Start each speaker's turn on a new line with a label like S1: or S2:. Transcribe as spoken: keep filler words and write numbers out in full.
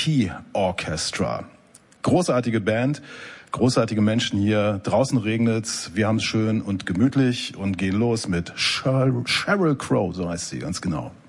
S1: Key Orchestra. Großartige Band, großartige Menschen hier. Draußen regnet's, wir haben's schön und gemütlich und gehen los mit Sheryl, Sheryl Crow, so heißt sie, ganz genau.